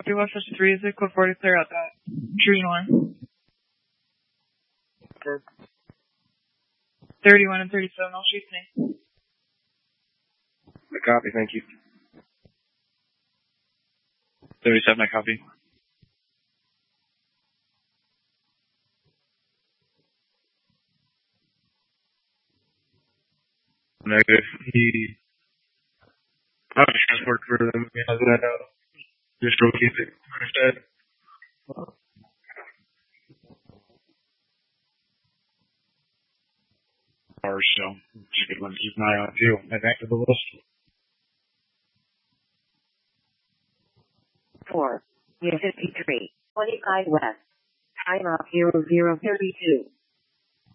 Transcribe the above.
Copy West 3, is it code 4 to clear out that green one? 31 and 37, I'll shoot me. I copy, thank you. 37, I copy. Negative. He transport for them. He has that out. Just rotate it instead. Bars, so just a good one to keep an eye on too. And back to the list. 4, near 53, 25 west. Time off 0032.